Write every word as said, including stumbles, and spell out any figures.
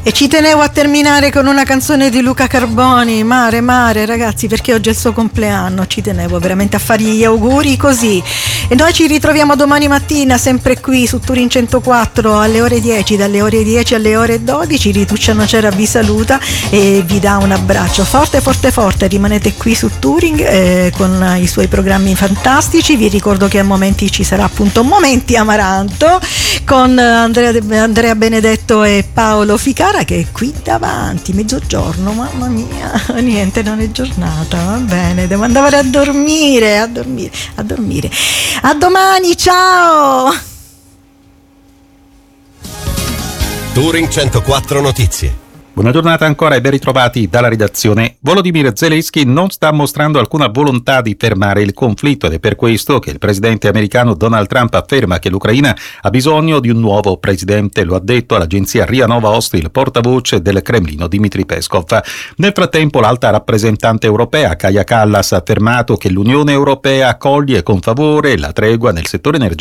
E ci tenevo a terminare con una canzone di Luca Carboni, Mare, Mare, ragazzi, perché oggi è il suo compleanno, ci tenevo veramente a fargli gli auguri così. E noi ci ritroviamo domani mattina, sempre qui su Turin centoquattro alle ore dieci, dalle ore dieci alle ore dodici. Rituccia Nocera vi saluta e vi dà un abbraccio forte, forte, forte. Rimanete qui su Turing eh, con i suoi programmi fantastici. Vi ricordo che a momenti ci sarà appunto Momenti Amaranto con Andrea, Andrea Benedetto e Paolo Ficara, che è qui davanti, mezzogiorno, mamma mia, niente, non è giornata, va bene, devo andare a dormire, a dormire, a dormire. A domani, ciao! Turing centoquattro Notizie. Buona giornata ancora e ben ritrovati dalla redazione. Volodymyr Zelensky non sta mostrando alcuna volontà di fermare il conflitto ed è per questo che il presidente americano Donald Trump afferma che l'Ucraina ha bisogno di un nuovo presidente. Lo ha detto all'agenzia RIA Novosti il portavoce del Cremlino Dmitry Peskov. Nel frattempo l'alta rappresentante europea Kaja Kallas ha affermato che l'Unione Europea accoglie con favore la tregua nel settore energetico